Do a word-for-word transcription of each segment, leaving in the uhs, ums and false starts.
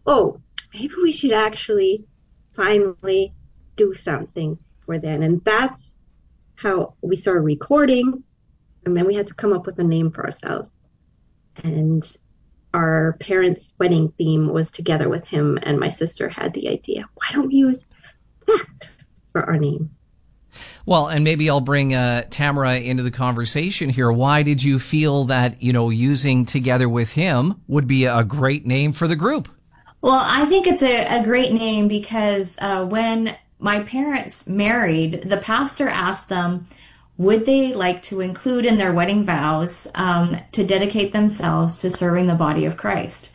oh, maybe we should actually finally do something for then. And that's how we started recording. And then we had to come up with a name for ourselves. And our parents' wedding theme was Together with Him. And my sister had the idea, why don't we use that for our name? Well, and maybe I'll bring uh, Tamara into the conversation here. Why did you feel that, you know, using Together with Him would be a great name for the group? Well, I think it's a, a great name because uh, when my parents married, the pastor asked them, would they like to include in their wedding vows um, to dedicate themselves to serving the body of Christ?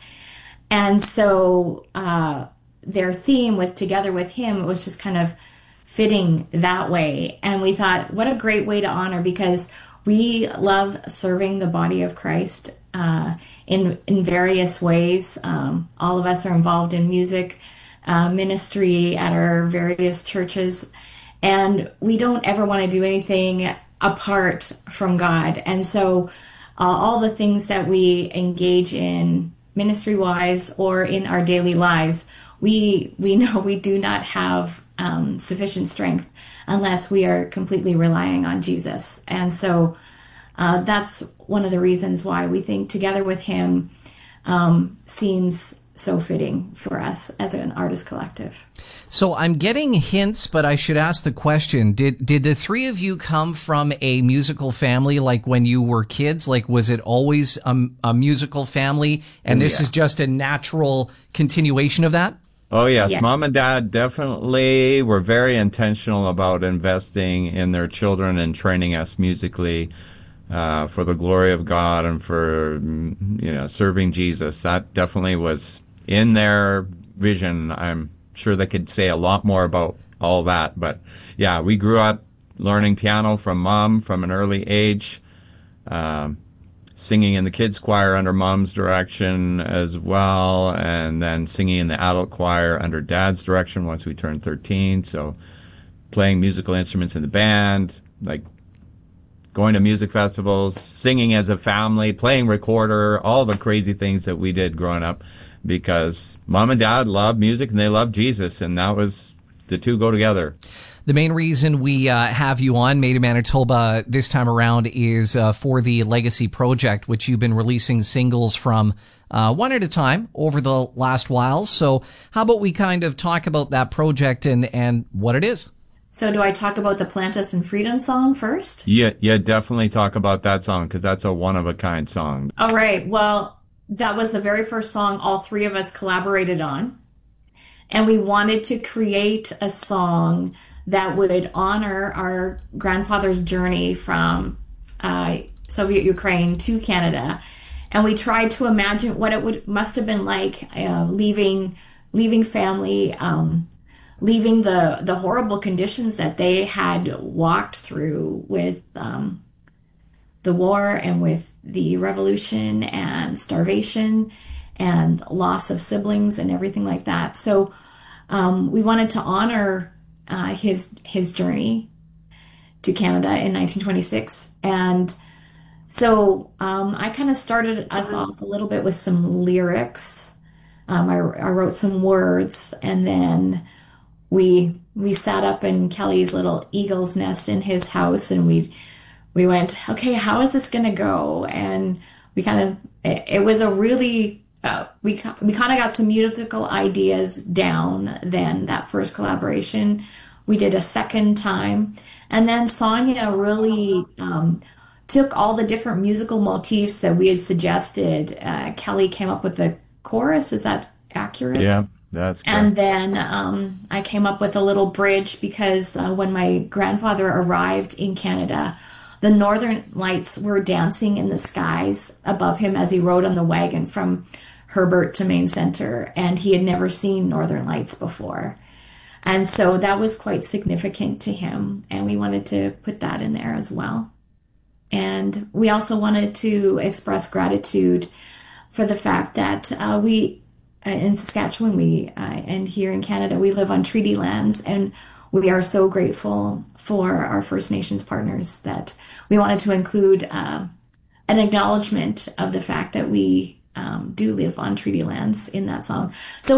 And so uh, their theme with Together with Him was just kind of fitting that way. And we thought, what a great way to honor, because we love serving the body of Christ uh, in in various ways. Um, all of us are involved in music uh, ministry at our various churches, and we don't ever want to do anything apart from God. And so uh, all the things that we engage in ministry-wise or in our daily lives, we we know we do not have um, sufficient strength unless we are completely relying on Jesus. And so uh, that's one of the reasons why we think Together with Him um, seems so fitting for us as an artist collective. So I'm getting hints, but I should ask the question. Did did the three of you come from a musical family like when you were kids? Like, was it always a, a musical family, and Oh, this yeah. is just a natural continuation of that? Oh, yes. Yeah. Mom and Dad definitely were very intentional about investing in their children and training us musically uh, for the glory of God and for, mm, you know, serving Jesus. That definitely was in their vision. I'm sure they could say a lot more about all that. But, yeah, we grew up learning piano from Mom from an early age. Um, singing in the kids choir under Mom's direction as well, and then singing in the adult choir under Dad's direction once we turned thirteen. So playing musical instruments in the band, like going to music festivals, singing as a family, playing recorder, all the crazy things that we did growing up, because Mom and Dad loved music and they loved Jesus, and that was, the two go together. The main reason we uh, have you on Made in Manitoba this time around is uh, for the Legacy Project, which you've been releasing singles from uh, one at a time over the last while. So how about we kind of talk about that project and, and what it is? So do I talk about the Plant Us in Freedom song first? Yeah, yeah, definitely talk about that song, because that's a one-of-a-kind song. All right. Well, that was the very first song all three of us collaborated on. And we wanted to create a song that would honor our grandfather's journey from uh, Soviet Ukraine to Canada. And we tried to imagine what it would must have been like uh, leaving leaving family, um, leaving the, the horrible conditions that they had walked through with um, the war and with the revolution and starvation and loss of siblings and everything like that. So um, we wanted to honor uh, his his journey to Canada in nineteen twenty-six. And so um, I kind of started us off a little bit with some lyrics. Um, I, I wrote some words, and then we we sat up in Kelly's little eagle's nest in his house, and we we went, okay, how is this going to go? And we kind of, it, it was a really, uh, we, we kind of got some musical ideas down then, that first collaboration. We did a second time. And then Sonia really um, took all the different musical motifs that we had suggested. Uh, Kelly came up with the chorus. Is that accurate? Yeah, that's correct. And then um, I came up with a little bridge because uh, when my grandfather arrived in Canada, the northern lights were dancing in the skies above him as he rode on the wagon from Herbert to Main Center, and he had never seen northern lights before. And so that was quite significant to him, and we wanted to put that in there as well. And we also wanted to express gratitude for the fact that uh, we, uh, in Saskatchewan, we uh, and here in Canada, we live on treaty lands, and we are so grateful for our First Nations partners that we wanted to include uh, an acknowledgement of the fact that we um, do live on treaty lands in that song. So